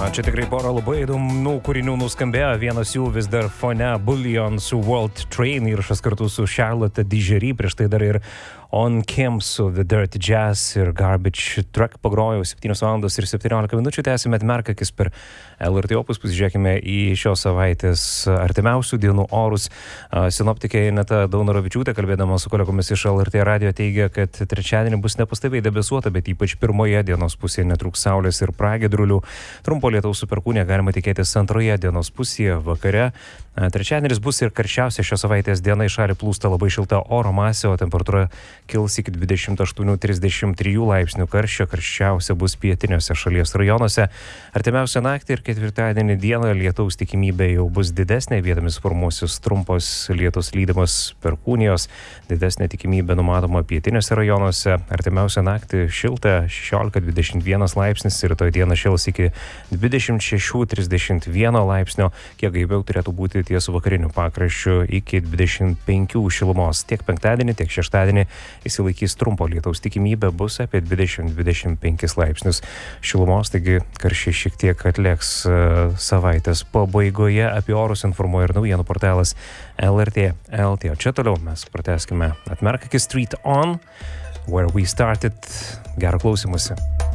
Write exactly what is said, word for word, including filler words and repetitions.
Čia tikrai pora labai įdomių kūrinių nuskambėjo. Vienas jų vis dar fone Bullion su World Train įrašas kartu su Charlotte Digery. Prieš tai dar ir On Kim su The Dirty Jazz ir Garbage Truck pagrojau. septynios valandos ir septyniolika minučių. Tęsime atmerkakis per L R T Opus. Pasižiūrėkime į šios savaitės artimiausių dienų orus. Sinoptikė Ineta Daunoravičiūtė, kalbėdama su kolegomis iš L R T radijo, teigia, kad trečiadienį bus nepastoviai debesuota, bet ypač pirmoje dienos pusėje netrūks saulės ir pragiedrulių. Trumpo lietaus su perkūnija galima tikėtis antroje dienos pusėje vakare. Trečiadienis bus ir karščiausia šios savaitės diena. Į šalį plūsta labai šilta oro masė, o temperatūra kils iki dvidešimt aštuonių trisdešimt trijų laipsnių karščio. Karščiausia bus pietiniuose šalies rajonuose. Artimiausią naktį ir ketvirtadienį dieną lietaus tikimybė jau bus didesnė. Vietomis formuosis trumpos lietus lydimas perkūnijos. Didesnė tikimybė numatoma pietiniuose rajonuose. Artimiausią naktį šilta šešiolika dvidešimt vienas laipsnis ir rytoj dieną šils iki dvidešimt šešių trisdešimt vieno laipsnio. Kiek gaiviau turėtų būti ties vakariniu pakraščiu iki dvidešimt penkių šilumos. Tiek penktadienį, tiek šeštadienį įsilaikys trumpo lietaus tikimybė, bus apie dvidešimt dvidešimt penkis laipsnius šilumos, taigi karščiai šiek tiek atlėks savaitės pabaigoje. Apie orus informuoja ir naujienų portalas L R T L T. O čia toliau mes pratęskime atmerkakį Street On, Where We Started. Gero klausymusi.